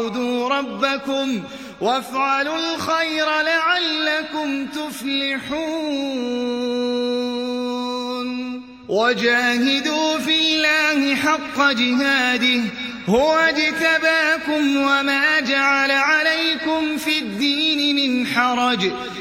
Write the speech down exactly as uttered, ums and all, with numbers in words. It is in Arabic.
اعبدوا ربكم وافعلوا الخير لعلكم تفلحون وجاهدوا في الله حق جهاده هو اجتباكم وما جعل عليكم في الدين من حرج